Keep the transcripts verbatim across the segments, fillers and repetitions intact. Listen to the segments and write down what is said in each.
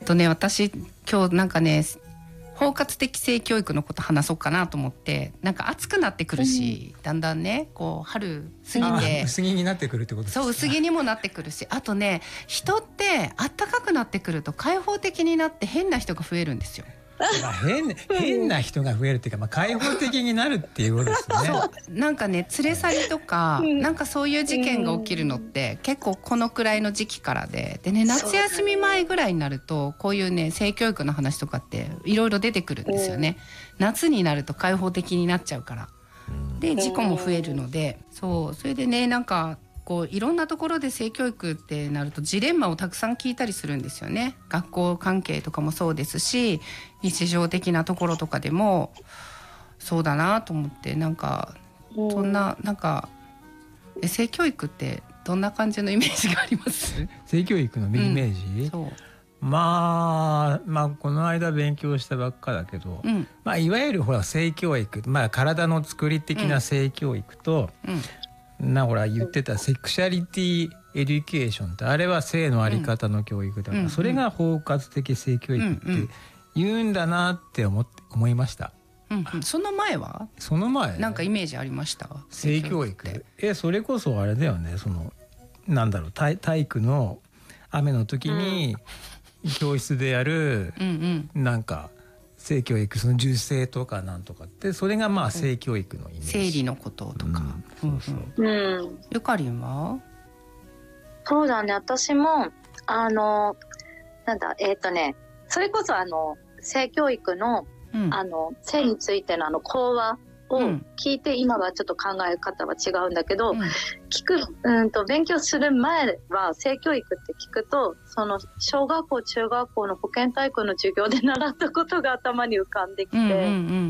とね、私今日なんかね包括的性教育のこと話そうかなと思って、なんか暑くなってくるし、うん、だんだんねこう春過ぎて薄着になってくるってことですか。 そう薄着にもなってくるし、あとね人って暖かくなってくると開放的になって変な人が増えるんですよ。 まあ、変, 変な人が増えるっていうか、まあ、開放的になるっていうことですね。 そうなんかね連れ去りとか、うん、なんかそういう事件が起きるのって結構このくらいの時期からで、でね夏休み前ぐらいになるとこういうね性教育の話とかっていろいろ出てくるんですよね、うん、夏になると開放的になっちゃうからで事故も増えるので、そうそれでねなんかこういろんなところで性教育ってなるとジレンマをたくさん聞いたりするんですよね。学校関係とかもそうですし日常的なところとかでもそうだなと思って、なんかそんななんか性教育ってどんな感じのイメージがあります？ 性教育のイメージ、うん、そうまあ、まあこの間勉強したばっかだけど、うん、まあ、いわゆるほら性教育、まあ、体の作り的な性教育と、うんうんなほら言ってたセクシャリティエデュケーションってあれは性のあり方の教育だから、うん、それが包括的性教育って言うんだなって思って思いました、 うんうん、その前はその前なんかイメージありました？ 性教育えそれこそあれだよね、そのなんだろう 体, 体育の雨の時に教室でやる、うんうん、なんか性教育、その受精とかなんとかってそれがまあ性教育のイメージ、 生理のこととか、うん、そうそう、うん、ゆかりんは？ そうだね、私もあのなんだえっ、ー、とねそれこそあの性教育の、うん、あの性についてのあの講話を聞いて、うん、今はちょっと考え方は違うんだけど、うん、聞くうんと勉強する前は性教育って聞くとその小学校中学校の保健体育の授業で習ったことが頭に浮かんできて、うんうんうん、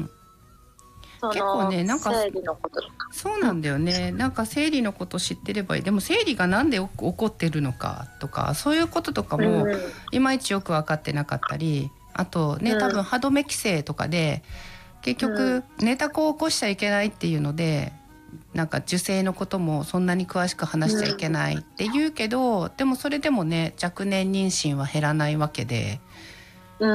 その結構ねなんか生理のこととかそうなんだよね、なんか生理のこと知ってればいい。でも生理がなんで起こってるのかとかそういうこととかもいまいちよく分かってなかったり、あとね多分歯止め規制とかで結局寝た子を起こしちゃいけないっていうので、なんか受精のこともそんなに詳しく話しちゃいけないって言うけど、でもそれでもね若年妊娠は減らないわけで、うん、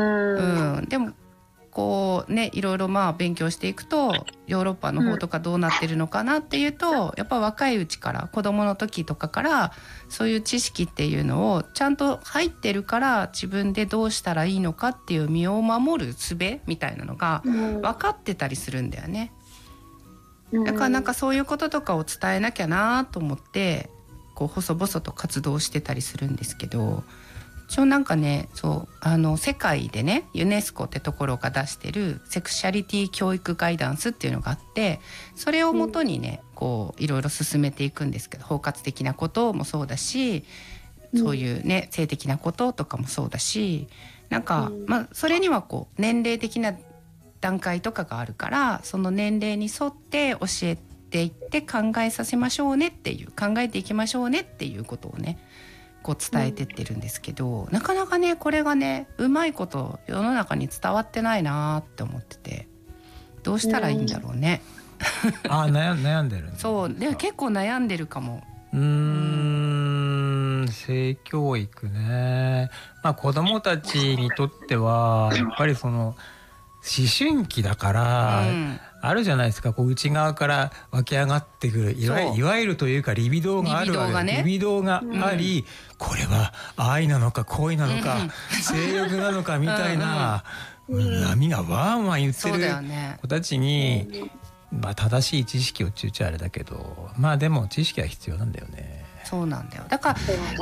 うん、でもこうねいろいろまあ勉強していくとヨーロッパの方とかどうなってるのかなっていうと、やっぱ若いうちから子供の時とかからそういう知識っていうのをちゃんと入ってるから、自分でどうしたらいいのかっていう身を守る術みたいなのが分かってたりするんだよね。だからなんかそういうこととかを伝えなきゃなと思ってこう細々と活動してたりするんですけど、一応なんかねそうあの世界でねユネスコってところが出してるセクシャリティ教育ガイダンスっていうのがあって、それをもとにねこういろいろ進めていくんですけど、包括的なこともそうだしそういうね性的なこととかもそうだし、なんかまあそれにはこう年齢的な段階とかがあるから、その年齢に沿って教えていって考えさせましょうねっていう、考えていきましょうねっていうことをねこう伝えてってるんですけど、うん、なかなかねこれがねうまいこと世の中に伝わってないなって思ってて、どうしたらいいんだろうね、 うん、あ悩, 悩んでるんそうでも結構悩んでるかも。 うーん性教育ね、まあ、子どもたちにとってはやっぱりその思春期だから、うん、あるじゃないですか、こう内側から湧き上がってくるいわゆる、いわゆるというかリビドーがあるわけで、リビドーがあり、うん、これは愛なのか恋なのか、うん、性欲なのかみたいなうん、うん、波がワンワン言ってる子たちに、まあ、正しい知識をちゅうちゃあれだけど、まあでも知識は必要なんだよね。 そうなんだよ。だから